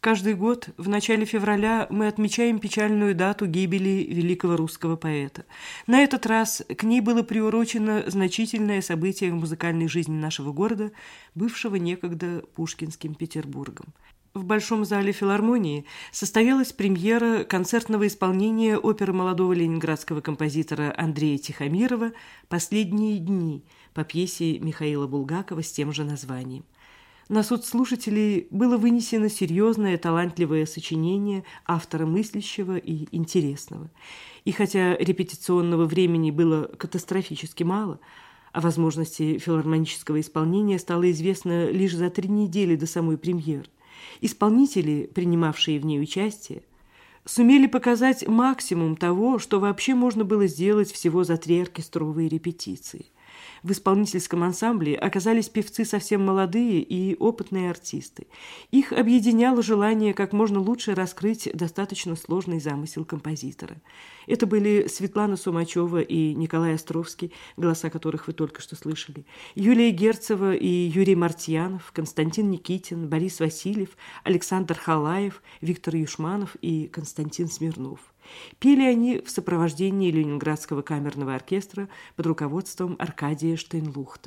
Каждый год в начале февраля мы отмечаем печальную дату гибели великого русского поэта. На этот раз к ней было приурочено значительное событие в музыкальной жизни нашего города, бывшего некогда Пушкинским Петербургом. В Большом зале филармонии состоялась премьера концертного исполнения оперы молодого ленинградского композитора Андрея Тихомирова «Последние дни» по пьесе Михаила Булгакова с тем же названием. На суд слушателей было вынесено серьезное, талантливое сочинение автора мыслящего и интересного. И хотя репетиционного времени было катастрофически мало, о возможности филармонического исполнения стало известно лишь за 3 недели до самой премьеры, исполнители, принимавшие в ней участие, сумели показать максимум того, что вообще можно было сделать всего за 3 оркестровые репетиции. В исполнительском ансамбле оказались певцы совсем молодые и опытные артисты. Их объединяло желание как можно лучше раскрыть достаточно сложный замысел композитора. Это были Светлана Сумачева и Николай Островский, голоса которых вы только что слышали, Юлия Герцева и Юрий Мартьянов, Константин Никитин, Борис Васильев, Александр Халаев, Виктор Юшманов и Константин Смирнов. Пели они в сопровождении Ленинградского камерного оркестра под руководством Аркадия Штейнлухта.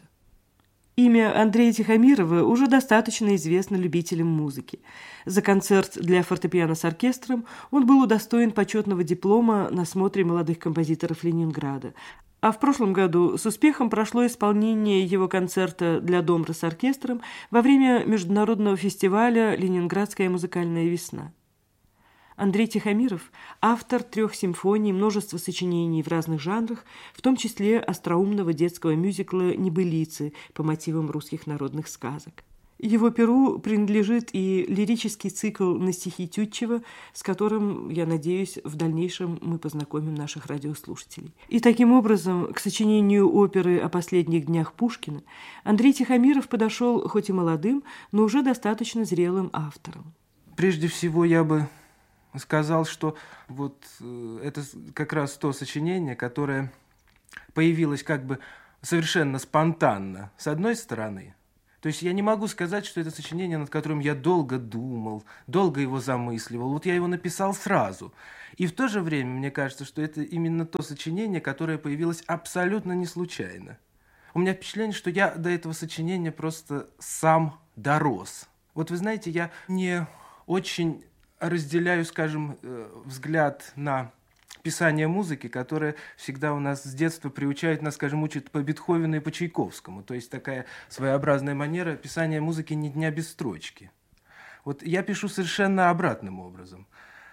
Имя Андрея Тихомирова уже достаточно известно любителям музыки. За концерт для фортепиано с оркестром он был удостоен почетного диплома на смотре молодых композиторов Ленинграда. А в прошлом году с успехом прошло исполнение его концерта для домра с оркестром во время международного фестиваля «Ленинградская музыкальная весна». Андрей Тихомиров – автор 3 симфоний, множества сочинений в разных жанрах, в том числе остроумного детского мюзикла «Небылицы» по мотивам русских народных сказок. Его перу принадлежит и лирический цикл на стихи Тютчева, с которым, я надеюсь, в дальнейшем мы познакомим наших радиослушателей. И таким образом к сочинению оперы о последних днях Пушкина Андрей Тихомиров подошел хоть и молодым, но уже достаточно зрелым автором. Прежде всего я бы сказал, что вот это как раз то сочинение, которое появилось как бы совершенно спонтанно, с одной стороны. То есть я не могу сказать, что это сочинение, над которым я долго думал, долго его замысливал. Вот я его написал сразу. И в то же время, мне кажется, что это именно то сочинение, которое появилось абсолютно не случайно. У меня впечатление, что я до этого сочинения просто сам дорос. Вот вы знаете, я не очень разделяю, скажем, взгляд на писание музыки, которое всегда у нас с детства приучает нас, скажем, учат по Бетховену и по Чайковскому. То есть такая своеобразная манера писания музыки ни дня без строчки. Вот я пишу совершенно обратным образом.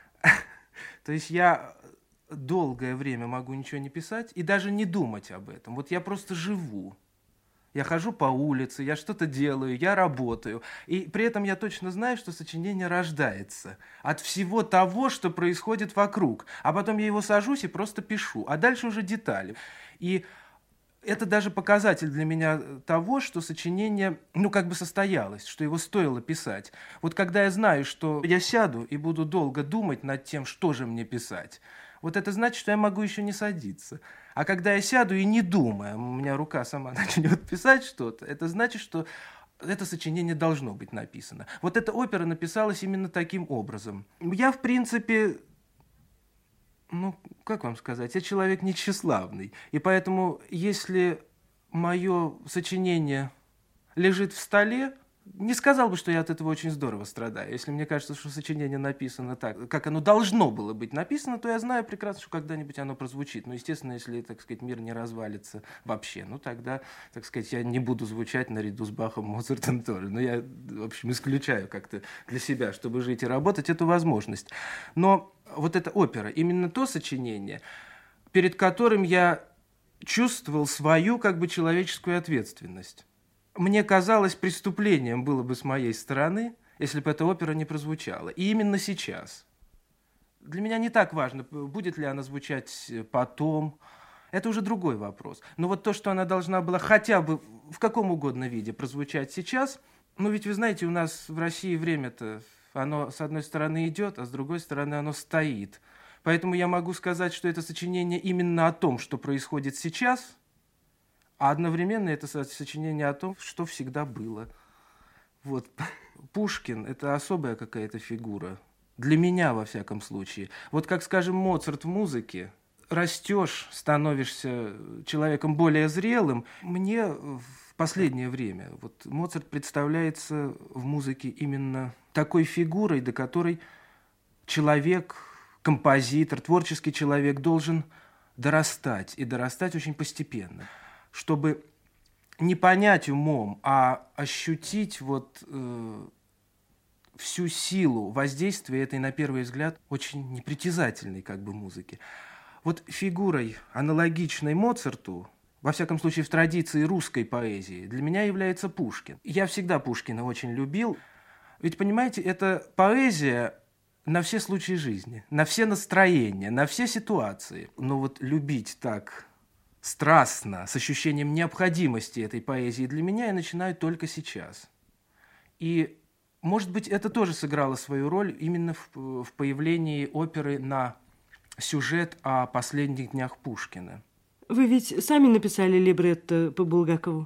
То есть я долгое время могу ничего не писать и даже не думать об этом. Вот я просто живу. Я хожу по улице, я что-то делаю, я работаю. И при этом я точно знаю, что сочинение рождается от всего того, что происходит вокруг. А потом я его сажусь и просто пишу. А дальше уже детали. И это даже показатель для меня того, что сочинение, как бы состоялось, что его стоило писать. Вот когда я знаю, что я сяду и буду долго думать над тем, что же мне писать, вот это значит, что я могу еще не садиться. А когда я сяду и не думая, у меня рука сама начнет писать что-то, это значит, что это сочинение должно быть написано. Вот эта опера написалась именно таким образом. Я, в принципе, как вам сказать, я человек не тщеславный. И поэтому, если мое сочинение лежит в столе, не сказал бы, что я от этого очень здорово страдаю. Если мне кажется, что сочинение написано так, как оно должно было быть написано, то я знаю прекрасно, что когда-нибудь оно прозвучит. Но, естественно, если, так сказать, мир не развалится вообще, тогда, так сказать, я не буду звучать наряду с Бахом, Моцартом тоже. Но я, в общем, исключаю как-то для себя, чтобы жить и работать, эту возможность. Но вот эта опера, именно то сочинение, перед которым я чувствовал свою, как бы, человеческую ответственность. Мне казалось, преступлением было бы с моей стороны, если бы эта опера не прозвучала. И именно сейчас. Для меня не так важно, будет ли она звучать потом. Это уже другой вопрос. Но вот то, что она должна была хотя бы в каком угодно виде прозвучать сейчас, ведь вы знаете, у нас в России время-то, оно с одной стороны идет, а с другой стороны оно стоит. Поэтому я могу сказать, что это сочинение именно о том, что происходит сейчас, а одновременно это сочинение о том, что всегда было. Вот Пушкин – это особая какая-то фигура. Для меня, во всяком случае. Вот как, скажем, Моцарт в музыке. Растешь, становишься человеком более зрелым. Мне в последнее время вот Моцарт представляется в музыке именно такой фигурой, до которой человек, композитор, творческий человек должен дорастать. И дорастать очень постепенно. Чтобы не понять умом, а ощутить всю силу воздействия этой, на первый взгляд, очень непритязательной как бы музыки. Вот фигурой, аналогичной Моцарту, во всяком случае в традиции русской поэзии, для меня является Пушкин. Я всегда Пушкина очень любил. Ведь, понимаете, это поэзия на все случаи жизни, на все настроения, на все ситуации. Но вот любить так страстно, с ощущением необходимости этой поэзии для меня я начинаю только сейчас. И, может быть, это тоже сыграло свою роль именно в появлении оперы на сюжет о последних днях Пушкина. Вы ведь сами написали либретто по Булгакову?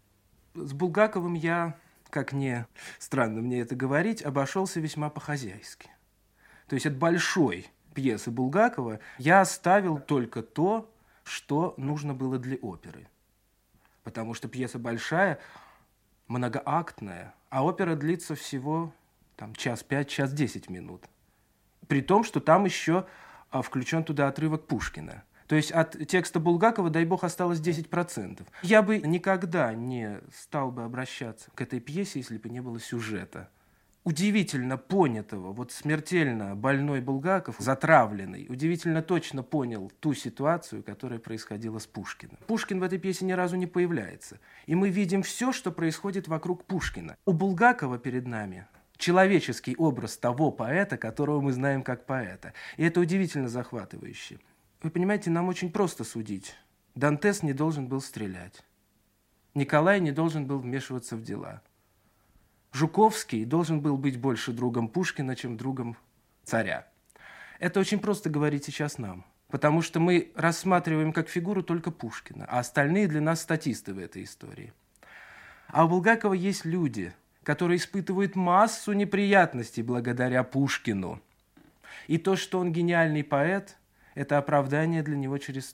С Булгаковым я, как не странно мне это говорить, обошелся весьма по-хозяйски. То есть от большой пьесы Булгакова я оставил только то, что нужно было для оперы. Потому что пьеса большая, многоактная, а опера длится всего час 5, час 10 минут. При том, что там еще включен туда отрывок Пушкина. То есть от текста Булгакова, дай бог, осталось 10%. Я бы никогда не стал бы обращаться к этой пьесе, если бы не было сюжета. Удивительно понятого, вот смертельно больной Булгаков, затравленный, удивительно точно понял ту ситуацию, которая происходила с Пушкиным. Пушкин в этой пьесе ни разу не появляется. И мы видим все, что происходит вокруг Пушкина. У Булгакова перед нами человеческий образ того поэта, которого мы знаем как поэта. И это удивительно захватывающе. Вы понимаете, нам очень просто судить. Дантес не должен был стрелять. Николай не должен был вмешиваться в дела. Жуковский должен был быть больше другом Пушкина, чем другом царя. Это очень просто говорить сейчас нам, потому что мы рассматриваем как фигуру только Пушкина, а остальные для нас статисты в этой истории. А у Булгакова есть люди, которые испытывают массу неприятностей благодаря Пушкину. И то, что он гениальный поэт, это оправдание для него через